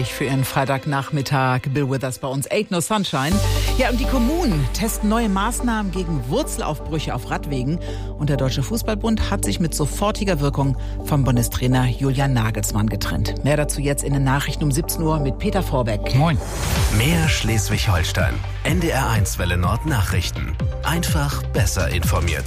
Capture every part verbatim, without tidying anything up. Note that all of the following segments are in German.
Für Ihren Freitagnachmittag. Bill Withers bei uns. Ain't no Sunshine. Ja, und die Kommunen testen neue Maßnahmen gegen Wurzelaufbrüche auf Radwegen. Und der Deutsche Fußballbund hat sich mit sofortiger Wirkung vom Bundestrainer Julian Nagelsmann getrennt. Mehr dazu jetzt in den Nachrichten um siebzehn Uhr mit Peter Vorbeck. Moin. Mehr Schleswig-Holstein. N D R eins Welle Nord Nachrichten. Einfach besser informiert.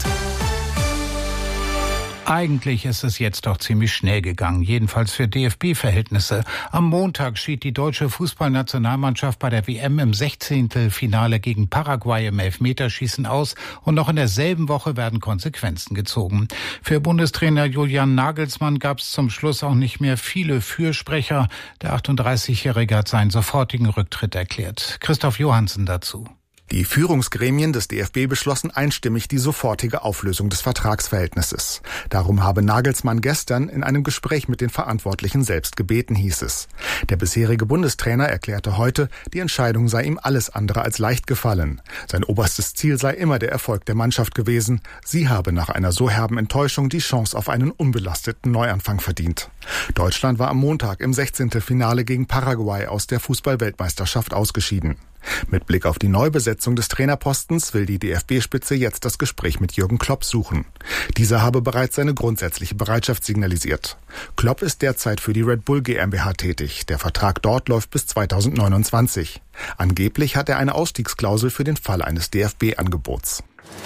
Eigentlich ist es jetzt doch ziemlich schnell gegangen, jedenfalls für D F B-Verhältnisse. Am Montag schied die deutsche Fußballnationalmannschaft bei der W M im Sechzehntelfinale gegen Paraguay im Elfmeterschießen aus und noch in derselben Woche werden Konsequenzen gezogen. Für Bundestrainer Julian Nagelsmann gab es zum Schluss auch nicht mehr viele Fürsprecher. Der achtunddreißigjährige hat seinen sofortigen Rücktritt erklärt. Christoph Johansen dazu. Die Führungsgremien des D F B beschlossen einstimmig die sofortige Auflösung des Vertragsverhältnisses. Darum habe Nagelsmann gestern in einem Gespräch mit den Verantwortlichen selbst gebeten, hieß es. Der bisherige Bundestrainer erklärte heute, die Entscheidung sei ihm alles andere als leicht gefallen. Sein oberstes Ziel sei immer der Erfolg der Mannschaft gewesen. Sie habe nach einer so herben Enttäuschung die Chance auf einen unbelasteten Neuanfang verdient. Deutschland war am Montag im Sechzehntelfinale gegen Paraguay aus der Fußball-Weltmeisterschaft ausgeschieden. Mit Blick auf die Neubesetzung des Trainerpostens will die D F B-Spitze jetzt das Gespräch mit Jürgen Klopp suchen. Dieser habe bereits seine grundsätzliche Bereitschaft signalisiert. Klopp ist derzeit für die Red Bull GmbH tätig. Der Vertrag dort läuft bis zweitausendneunundzwanzig. Angeblich hat er eine Ausstiegsklausel für den Fall eines D F B-Angebots.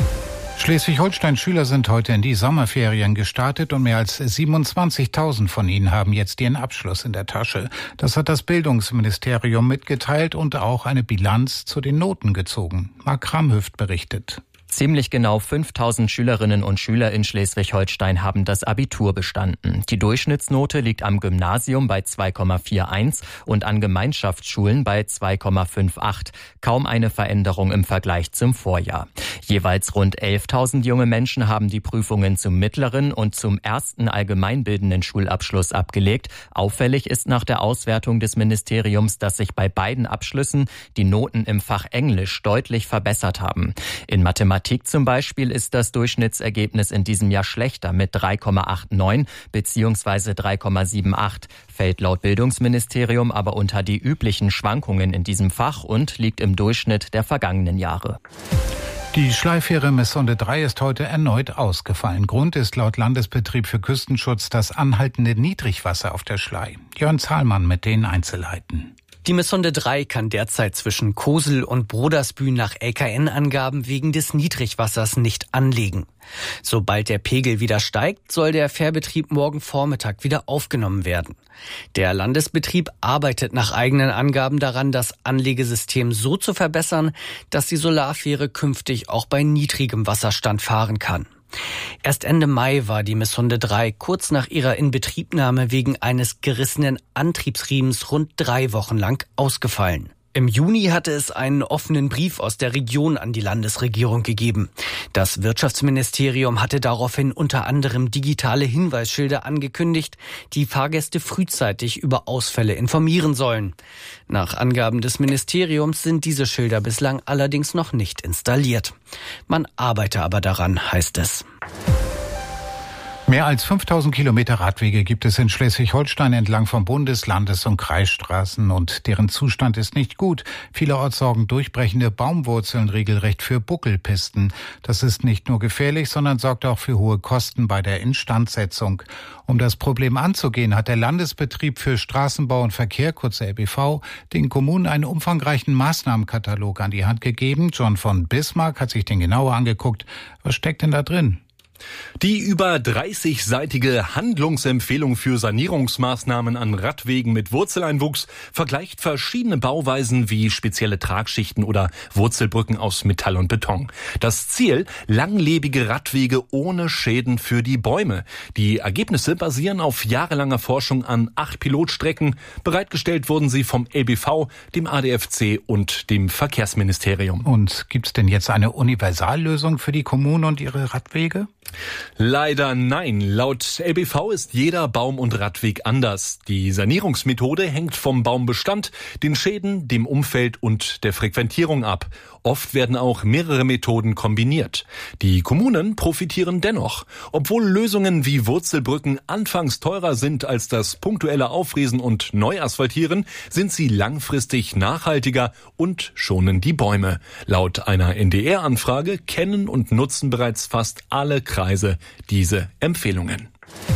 Schleswig-Holstein-Schüler sind heute in die Sommerferien gestartet und mehr als siebenundzwanzigtausend von ihnen haben jetzt ihren Abschluss in der Tasche. Das hat das Bildungsministerium mitgeteilt und auch eine Bilanz zu den Noten gezogen. Mark Kramhöft berichtet. Ziemlich genau fünftausend Schülerinnen und Schüler in Schleswig-Holstein haben das Abitur bestanden. Die Durchschnittsnote liegt am Gymnasium bei zwei Komma einundvierzig und an Gemeinschaftsschulen bei zwei Komma achtundfünfzig. Kaum eine Veränderung im Vergleich zum Vorjahr. Jeweils rund elftausend junge Menschen haben die Prüfungen zum mittleren und zum ersten allgemeinbildenden Schulabschluss abgelegt. Auffällig ist nach der Auswertung des Ministeriums, dass sich bei beiden Abschlüssen die Noten im Fach Englisch deutlich verbessert haben. In Mathematik zum Beispiel ist das Durchschnittsergebnis in diesem Jahr schlechter mit drei Komma neunundachtzig bzw. drei Komma achtundsiebzig, fällt laut Bildungsministerium aber unter die üblichen Schwankungen in diesem Fach und liegt im Durchschnitt der vergangenen Jahre. Die Schleifähre Messonde drei ist heute erneut ausgefallen. Grund ist laut Landesbetrieb für Küstenschutz das anhaltende Niedrigwasser auf der Schlei. Jörn Zahlmann mit den Einzelheiten. Die Messonde drei kann derzeit zwischen Kosel und Brodersbühl nach L K N-Angaben wegen des Niedrigwassers nicht anlegen. Sobald der Pegel wieder steigt, soll der Fährbetrieb morgen Vormittag wieder aufgenommen werden. Der Landesbetrieb arbeitet nach eigenen Angaben daran, das Anlegesystem so zu verbessern, dass die Solarfähre künftig auch bei niedrigem Wasserstand fahren kann. Erst Ende Mai war die Messonde drei kurz nach ihrer Inbetriebnahme wegen eines gerissenen Antriebsriemens rund drei Wochen lang ausgefallen. Im Juni hatte es einen offenen Brief aus der Region an die Landesregierung gegeben. Das Wirtschaftsministerium hatte daraufhin unter anderem digitale Hinweisschilder angekündigt, die Fahrgäste frühzeitig über Ausfälle informieren sollen. Nach Angaben des Ministeriums sind diese Schilder bislang allerdings noch nicht installiert. Man arbeite aber daran, heißt es. Mehr als fünftausend Kilometer Radwege gibt es in Schleswig-Holstein entlang von Bundes-, Landes- und Kreisstraßen und deren Zustand ist nicht gut. Vielerorts sorgen durchbrechende Baumwurzeln regelrecht für Buckelpisten. Das ist nicht nur gefährlich, sondern sorgt auch für hohe Kosten bei der Instandsetzung. Um das Problem anzugehen, hat der Landesbetrieb für Straßenbau und Verkehr, kurz L B V, den Kommunen einen umfangreichen Maßnahmenkatalog an die Hand gegeben. John von Bismarck hat sich den genauer angeguckt. Was steckt denn da drin? Die über dreißigseitige Handlungsempfehlung für Sanierungsmaßnahmen an Radwegen mit Wurzeleinwuchs vergleicht verschiedene Bauweisen wie spezielle Tragschichten oder Wurzelbrücken aus Metall und Beton. Das Ziel: langlebige Radwege ohne Schäden für die Bäume. Die Ergebnisse basieren auf jahrelanger Forschung an acht Pilotstrecken. Bereitgestellt wurden sie vom L B V, dem A D F C und dem Verkehrsministerium. Und gibt es denn jetzt eine Universallösung für die Kommunen und ihre Radwege? Leider nein. Laut L B V ist jeder Baum- und Radweg anders. Die Sanierungsmethode hängt vom Baumbestand, den Schäden, dem Umfeld und der Frequentierung ab. Oft werden auch mehrere Methoden kombiniert. Die Kommunen profitieren dennoch. Obwohl Lösungen wie Wurzelbrücken anfangs teurer sind als das punktuelle Aufriesen und Neuasphaltieren, sind sie langfristig nachhaltiger und schonen die Bäume. Laut einer N D R-Anfrage kennen und nutzen bereits fast alle Kreise diese Empfehlungen.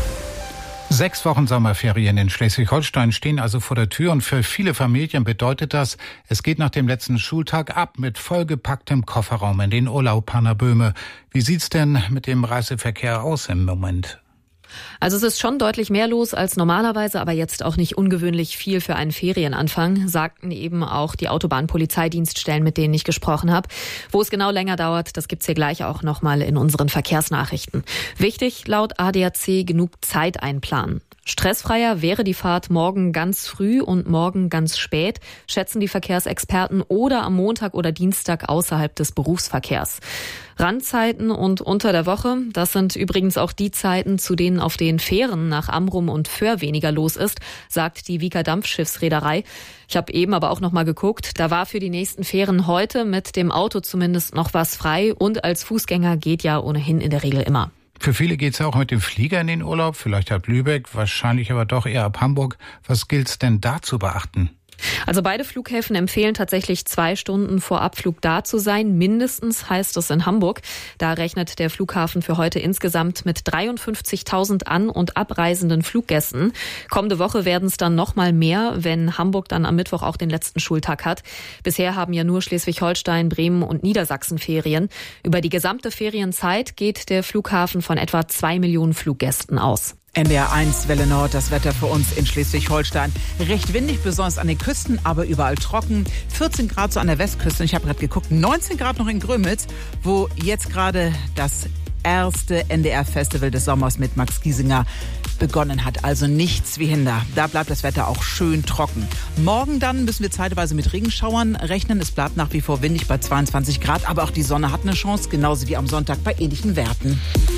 Sechs Wochen Sommerferien in Schleswig-Holstein stehen also vor der Tür und für viele Familien bedeutet das, es geht nach dem letzten Schultag ab mit vollgepacktem Kofferraum in den Urlaub, Hanna Böhme. Wie sieht's denn mit dem Reiseverkehr aus im Moment? Also es ist schon deutlich mehr los als normalerweise, aber jetzt auch nicht ungewöhnlich viel für einen Ferienanfang, sagten eben auch die Autobahnpolizeidienststellen, mit denen ich gesprochen habe. Wo es genau länger dauert, das gibt's hier gleich auch nochmal in unseren Verkehrsnachrichten. Wichtig, laut A D A C genug Zeit einplanen. Stressfreier wäre die Fahrt morgen ganz früh und morgen ganz spät, schätzen die Verkehrsexperten, oder am Montag oder Dienstag außerhalb des Berufsverkehrs. Randzeiten und unter der Woche, das sind übrigens auch die Zeiten, zu denen auf den Fähren nach Amrum und Föhr weniger los ist, sagt die Wieker Dampfschiffsreederei. Ich habe eben aber auch noch mal geguckt, da war für die nächsten Fähren heute mit dem Auto zumindest noch was frei und als Fußgänger geht ja ohnehin in der Regel immer. Für viele geht's ja auch mit dem Flieger in den Urlaub, vielleicht ab Lübeck, wahrscheinlich aber doch eher ab Hamburg. Was gilt's denn da zu beachten? Also beide Flughäfen empfehlen tatsächlich zwei Stunden vor Abflug da zu sein. Mindestens heißt es in Hamburg. Da rechnet der Flughafen für heute insgesamt mit dreiundfünfzigtausend an- und abreisenden Fluggästen. Kommende Woche werden es dann noch mal mehr, wenn Hamburg dann am Mittwoch auch den letzten Schultag hat. Bisher haben ja nur Schleswig-Holstein, Bremen und Niedersachsen Ferien. Über die gesamte Ferienzeit geht der Flughafen von etwa zwei Millionen Fluggästen aus. N D R eins Welle Nord, das Wetter für uns in Schleswig-Holstein. Recht windig, besonders an den Küsten, aber überall trocken. vierzehn Grad so an der Westküste. Ich habe gerade geguckt, neunzehn Grad noch in Grömitz, wo jetzt gerade das erste N D R-Festival des Sommers mit Max Giesinger begonnen hat. Also nichts wie hinder. Da bleibt das Wetter auch schön trocken. Morgen dann müssen wir zeitweise mit Regenschauern rechnen. Es bleibt nach wie vor windig bei zweiundzwanzig Grad, aber auch die Sonne hat eine Chance, genauso wie am Sonntag bei ähnlichen Werten.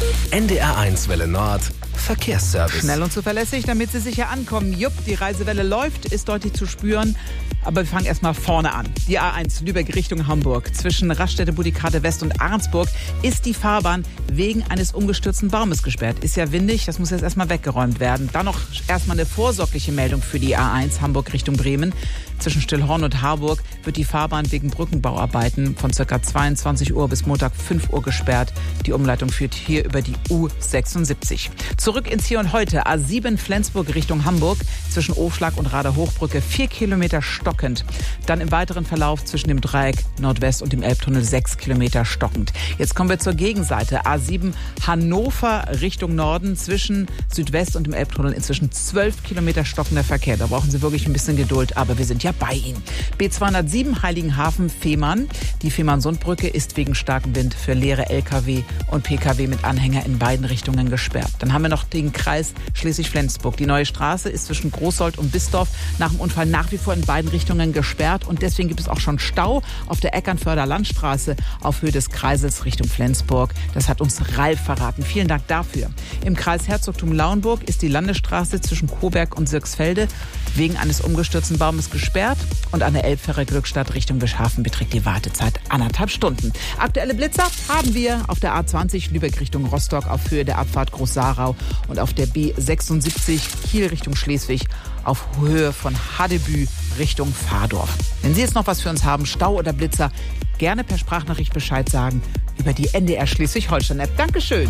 N D R eins Welle Nord Verkehrsservice. Schnell und zuverlässig, damit Sie sicher ankommen. Jupp, die Reisewelle läuft, ist deutlich zu spüren. Aber wir fangen erstmal vorne an. Die A eins Lübeck Richtung Hamburg. Zwischen Raststätte Budikade West und Ahrensburg ist die Fahrbahn wegen eines umgestürzten Baumes gesperrt. Ist ja windig, das muss jetzt erstmal weggeräumt werden. Dann noch erstmal eine vorsorgliche Meldung für die A eins Hamburg Richtung Bremen. Zwischen Stillhorn und Harburg wird die Fahrbahn wegen Brückenbauarbeiten von ca. zweiundzwanzig Uhr bis Montag fünf Uhr gesperrt. Die Umleitung führt hier über die U sechsundsiebzig. Zurück ins Hier und Heute. A sieben Flensburg Richtung Hamburg. Zwischen Ofschlag und Rader Hochbrücke vier Kilometer stockend. Dann im weiteren Verlauf zwischen dem Dreieck Nordwest und dem Elbtunnel sechs Kilometer stockend. Jetzt kommen wir zur Gegenseite. A sieben Hannover Richtung Norden. Zwischen Südwest und dem Elbtunnel inzwischen zwölf Kilometer stockender Verkehr. Da brauchen Sie wirklich ein bisschen Geduld, aber wir sind ja bei Ihnen. B zweihundertsieben Heiligenhafen Fehmarn. Die Fehmarn-Sundbrücke ist wegen starkem Wind für leere L K W und P K W mit Anhänger in beiden Richtungen gesperrt. Dann haben wir noch den Kreis Schleswig-Flensburg. Die neue Straße ist zwischen Großsold und Bisdorf nach dem Unfall nach wie vor in beiden Richtungen gesperrt und deswegen gibt es auch schon Stau auf der Eckernförder Landstraße auf Höhe des Kreises Richtung Flensburg. Das hat uns Ralf verraten. Vielen Dank dafür. Im Kreis Herzogtum Lauenburg ist die Landesstraße zwischen Coburg und Sirksfelde wegen eines umgestürzten Baumes gesperrt und an der Elbfähre Glückstadt Richtung Wischhafen beträgt die Wartezeit anderthalb Stunden. Aktuelle Blitzer haben wir auf der A zwanzig Lübeck Richtung Rostock auf Höhe der Abfahrt Groß-Sarau und auf der B sechsundsiebzig Kiel Richtung Schleswig auf Höhe von Hadebü Richtung Fahrdorf. Wenn Sie jetzt noch was für uns haben, Stau oder Blitzer, gerne per Sprachnachricht Bescheid sagen über die N D R Schleswig-Holstein-App. Dankeschön.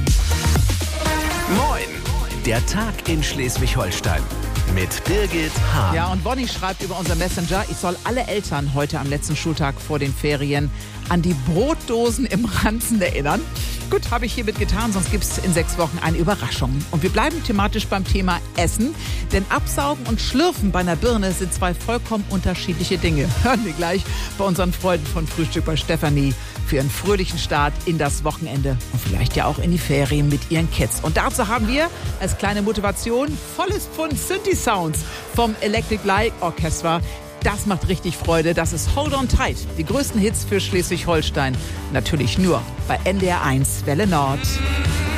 Moin, der Tag in Schleswig-Holstein mit Birgit Hahn. Ja, und Bonnie schreibt über unser Messenger, ich soll alle Eltern heute am letzten Schultag vor den Ferien an die Brotdosen im Ranzen erinnern. Gut, habe ich hiermit getan, sonst gibt es in sechs Wochen eine Überraschung. Und wir bleiben thematisch beim Thema Essen, denn Absaugen und Schlürfen bei einer Birne sind zwei vollkommen unterschiedliche Dinge. Hören wir gleich bei unseren Freunden von Frühstück bei Stefanie für einen fröhlichen Start in das Wochenende und vielleicht ja auch in die Ferien mit ihren Kids. Und dazu haben wir als kleine Motivation volles Pfund Synthi-Sounds vom Electric Light Orchestra. Das macht richtig Freude. Das ist Hold On Tight. Die größten Hits für Schleswig-Holstein. Natürlich nur bei N D R eins Welle Nord.